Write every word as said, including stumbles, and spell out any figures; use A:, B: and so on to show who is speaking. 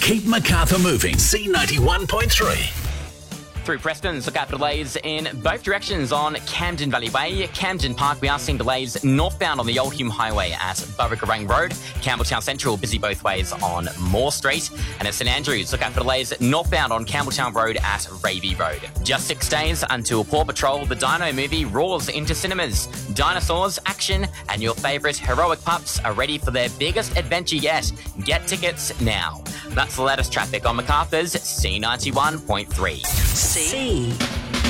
A: Keep Macarthur moving. C ninety-one point three.
B: Through Preston's, look out for delays in both directions on Camden Valley Way, Camden Park. We are seeing delays northbound on the Old Hume Highway at Burrigarang Road. Campbelltown Central, busy both ways on Moore Street. And at St Andrews, look out for delays northbound on Campbelltown Road at Ravy Road. Just six days until Paw Patrol, the Dino movie, roars into cinemas. Dinosaurs, action, and your favourite heroic pups are ready for their biggest adventure yet. Get tickets now. That's the latest traffic on Macarthur's C ninety-one point three.
C: C